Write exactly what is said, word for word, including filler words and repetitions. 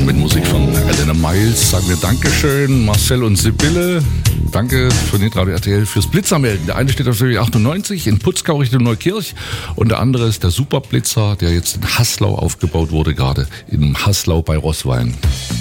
mit Musik von Elena Miles sagen wir Dankeschön, Marcel und Sibylle. Danke für Netradio R T L fürs Blitzermelden. Der eine steht auf achtundneunzig in Putzgau Richtung Neukirch und der andere ist der Superblitzer, der jetzt in Haslau aufgebaut wurde, gerade in Haslau bei Roßwein.